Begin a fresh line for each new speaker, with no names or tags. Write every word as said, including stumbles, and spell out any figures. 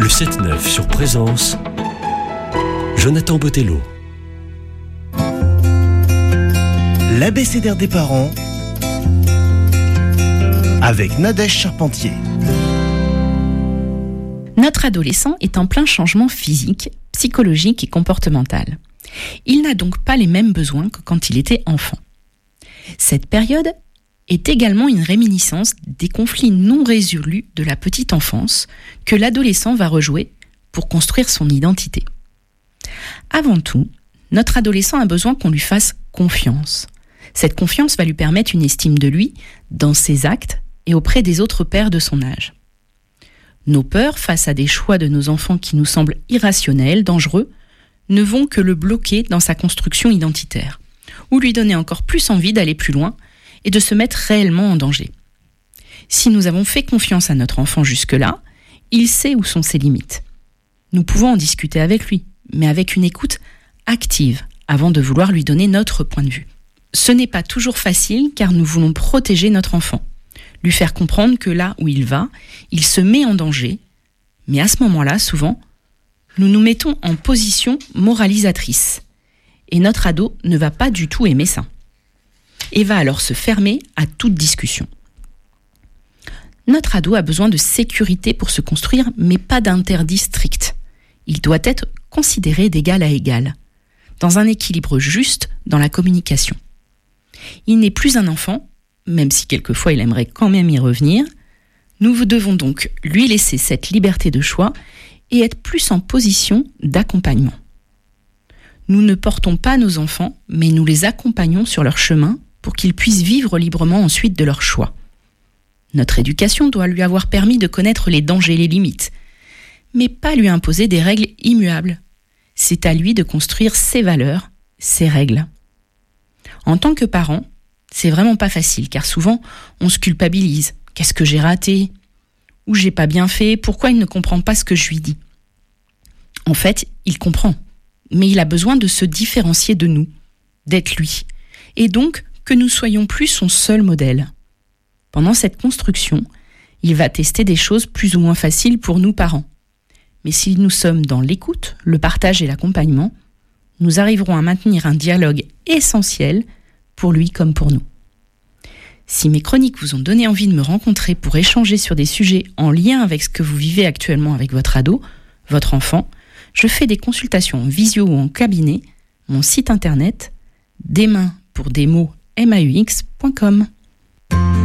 Le sept neuf sur Présence, Jonathan Botello.
L'abécédaire des parents avec Nadège Charpentier.
Notre adolescent est en plein changement physique, psychologique et comportemental. Il n'a donc pas les mêmes besoins que quand il était enfant. Cette période est également une réminiscence des conflits non résolus de la petite enfance que l'adolescent va rejouer pour construire son identité. Avant tout, notre adolescent a besoin qu'on lui fasse confiance. Cette confiance va lui permettre une estime de lui dans ses actes et auprès des autres pairs de son âge. Nos peurs face à des choix de nos enfants qui nous semblent irrationnels, dangereux, ne vont que le bloquer dans sa construction identitaire, ou lui donner encore plus envie d'aller plus loin et de se mettre réellement en danger. Si nous avons fait confiance à notre enfant jusque-là, il sait où sont ses limites. Nous pouvons en discuter avec lui, mais avec une écoute active, avant de vouloir lui donner notre point de vue. Ce n'est pas toujours facile car nous voulons protéger notre enfant, lui faire comprendre que là où il va, il se met en danger, mais à ce moment-là, souvent, nous nous mettons en position moralisatrice, et notre ado ne va pas du tout aimer ça, et va alors se fermer à toute discussion. Notre ado a besoin de sécurité pour se construire, mais pas d'interdit strict. Il doit être considéré d'égal à égal, dans un équilibre juste dans la communication. Il n'est plus un enfant, même si quelquefois il aimerait quand même y revenir. Nous devons donc lui laisser cette liberté de choix et être plus en position d'accompagnement. Nous ne portons pas nos enfants, mais nous les accompagnons sur leur chemin pour qu'ils puissent vivre librement ensuite de leur choix. Notre éducation doit lui avoir permis de connaître les dangers et les limites, mais pas lui imposer des règles immuables. C'est à lui de construire ses valeurs, ses règles. En tant que parent, c'est vraiment pas facile, car souvent, on se culpabilise. Qu'est-ce que j'ai raté ? Ou j'ai pas bien fait ? Pourquoi il ne comprend pas ce que je lui dis ? En fait, il comprend, mais il a besoin de se différencier de nous, d'être lui, et donc que nous soyons plus son seul modèle. Pendant cette construction, il va tester des choses plus ou moins faciles pour nous parents. Mais si nous sommes dans l'écoute, le partage et l'accompagnement, nous arriverons à maintenir un dialogue essentiel pour lui comme pour nous. Si mes chroniques vous ont donné envie de me rencontrer pour échanger sur des sujets en lien avec ce que vous vivez actuellement avec votre ado, votre enfant, je fais des consultations en visio ou en cabinet. Mon site internet, des mains pour des mots M A U X point com.